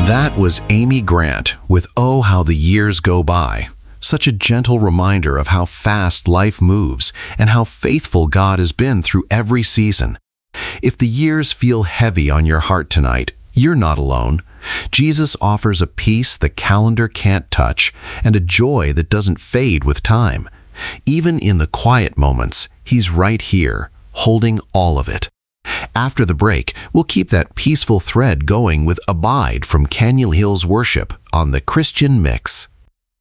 That was Amy Grant with Oh How the Years Go By. Such a gentle reminder of how fast life moves and how faithful God has been through every season. If the years feel heavy on your heart tonight, you're not alone. Jesus offers a peace the calendar can't touch and a joy that doesn't fade with time. Even in the quiet moments, He's right here, holding all of it. After the break, we'll keep that peaceful thread going with Abide from Canyon Hills Worship on the Christian Mix.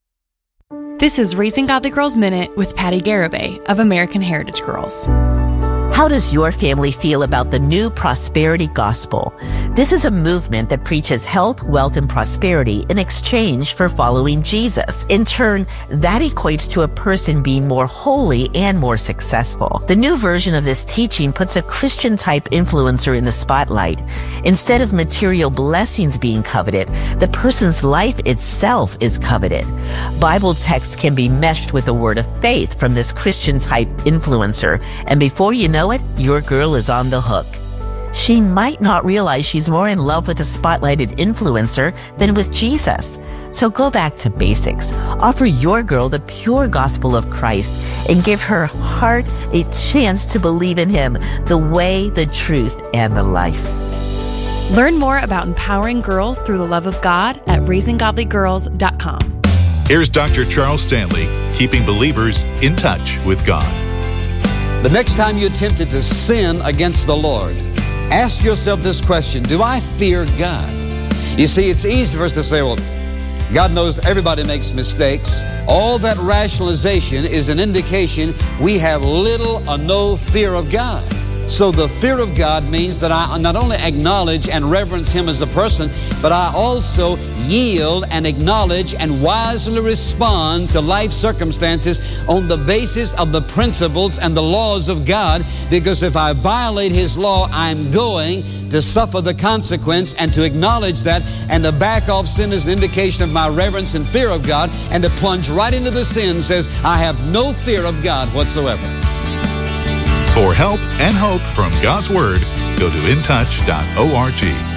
This is Raising Godly Girls Minute with Patty Garibay of American Heritage Girls. How does your family feel about the New Prosperity Gospel? This is a movement that preaches health, wealth, and prosperity in exchange for following Jesus. In turn, that equates to a person being more holy and more successful. The new version of this teaching puts a Christian-type influencer in the spotlight. Instead of material blessings being coveted, the person's life itself is coveted. Bible text can be meshed with a word of faith from this Christian-type influencer, and before you know it, your girl is on the hook. She might not realize she's more in love with a spotlighted influencer than with Jesus. So go back to basics. Offer your girl the pure gospel of Christ and give her heart a chance to believe in Him, the way, the truth, and the life. Learn more about empowering girls through the love of God at raisinggodlygirls.com. Here's Dr. Charles Stanley, keeping believers in touch with God. The next time you're tempted to sin against the Lord, ask yourself this question: do I fear God? You see, it's easy for us to say, well, God knows everybody makes mistakes. All that rationalization is an indication we have little or no fear of God. So the fear of God means that I not only acknowledge and reverence Him as a person, but I also yield and acknowledge and wisely respond to life circumstances on the basis of the principles and the laws of God. Because if I violate His law, I'm going to suffer the consequence, and to acknowledge that and to back off sin is an indication of my reverence and fear of God, and to plunge right into the sin says I have no fear of God whatsoever. For help and hope from God's Word, go to intouch.org.